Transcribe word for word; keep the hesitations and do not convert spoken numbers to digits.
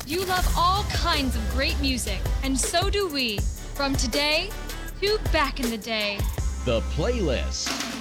You love all kinds of great music, and so do we. From today to back in the day. The Playlist.